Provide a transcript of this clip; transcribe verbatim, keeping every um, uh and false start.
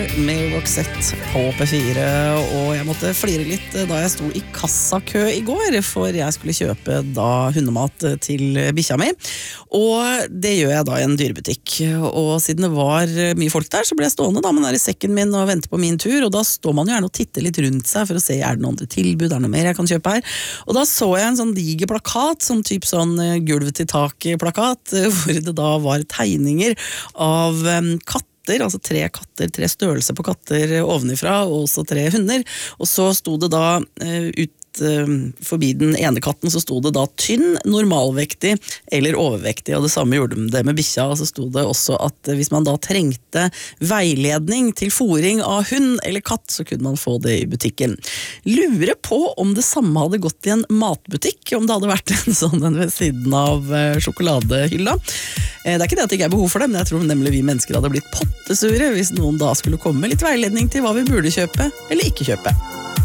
med Roxette på P fire, og jeg måtte flire litt da jeg sto i kassakø i går, for jeg skulle kjøpe da hundemat til bikkja mi, og det gjør jeg da i en dyrebutikk, og siden det var mye folk der, så ble jeg stående da med den der i sekken min og vente på min tur, og da står man jo gjerne og titter litt rundt seg for å se, er det noen andre tilbud, er det noe mer jeg kan kjøpe her, og da så jeg en sånn diger plakat, som typ sånn gulv til tak plakat, hvor det da var tegninger av katter, altså tre katter, tre størrelser på katter ovenifra, og også tre hunder, og så sto det da uh, ut forbi den ene katten så sto det da tynn, normalvektig eller overvektig, og det samme gjorde de det med bikkja, og så sto det også at hvis man da trengte veiledning til fôring av hund eller katt, så kunne man få det i butikken. Lurer på om det samme hadde gått i en matbutikk, om det hadde vært en sånn en ved siden av sjokoladehylla. Det er ikke det at det ikke er behov for det, men jeg tror nemlig vi mennesker hadde blitt pottesure hvis noen da skulle komme med litt veiledning til hva vi burde kjøpe eller ikke kjøpe.